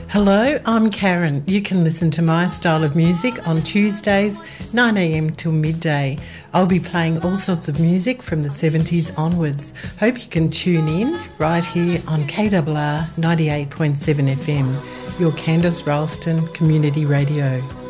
Hello, I'm Karen. You can listen to my style of music on Tuesdays, 9am till midday. I'll be playing all sorts of music from the 70s onwards. Hope you can tune in right here on KRR 98.7 FM, your Candice Ralston Community Radio.